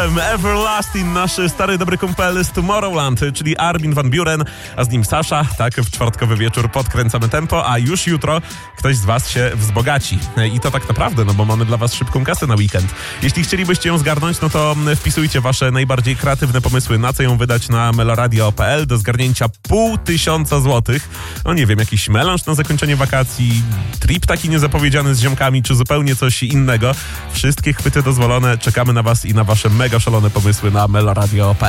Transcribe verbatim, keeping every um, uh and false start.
Potem Everlasting, nasz stary dobry kumpel z Tomorrowland, czyli Armin van Buuren, a z nim Sasha. Tak, w czwartkowy wieczór podkręcamy tempo, a już jutro ktoś z was się wzbogaci. I to tak naprawdę, no bo mamy dla was szybką kasę na weekend. Jeśli chcielibyście ją zgarnąć, no to wpisujcie wasze najbardziej kreatywne pomysły, na co ją wydać na meloradio kropka p l. Do zgarnięcia pół tysiąca złotych. No nie wiem, jakiś melanż na zakończenie wakacji, trip taki niezapowiedziany z ziomkami, czy zupełnie coś innego. Wszystkie chwyty dozwolone. Czekamy na was i na wasze mega szalone pomysły na meloradio kropka p l.